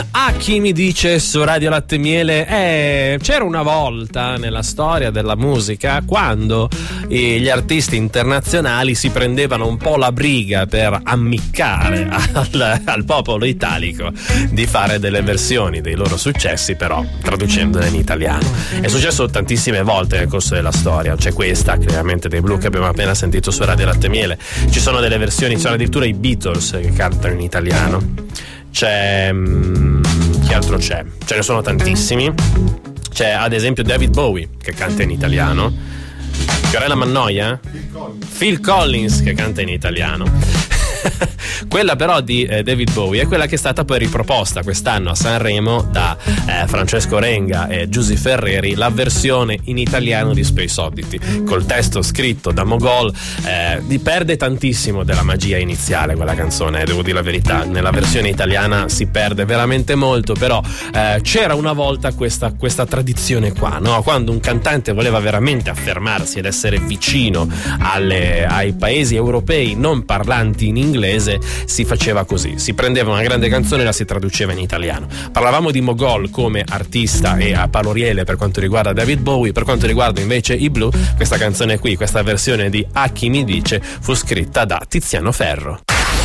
A chi mi dice su Radio Latte e Miele, c'era una volta nella storia della musica quando gli artisti internazionali si prendevano un po' la briga per ammiccare al popolo italico di fare delle versioni dei loro successi, però traducendole in italiano. È successo tantissime volte nel corso della storia. C'è questa, chiaramente, dei Blue, che abbiamo appena sentito su Radio Latte e Miele. Ci sono delle versioni, ci sono addirittura i Beatles che cantano in italiano. C'è chi altro c'è? Ce ne sono tantissimi. C'è ad esempio David Bowie che canta in italiano, Fiorella Mannoia, Phil Collins che canta in italiano. Quella però di David Bowie è quella che è stata poi riproposta quest'anno a Sanremo da Francesco Renga e Giusy Ferreri, la versione in italiano di Space Oddity, col testo scritto da Mogol. Perde tantissimo della magia iniziale quella canzone, devo dire la verità. Nella versione italiana si perde veramente molto, però c'era una volta questa tradizione qua, no? Quando un cantante voleva veramente affermarsi ed essere vicino ai paesi europei non parlanti in inglese, si faceva così: si prendeva una grande canzone e la si traduceva in italiano. Parlavamo di Mogol come artista e a paroliere per quanto riguarda David Bowie. Per quanto riguarda invece i Blue, questa canzone qui, questa versione di A chi mi dice, fu scritta da Tiziano Ferro.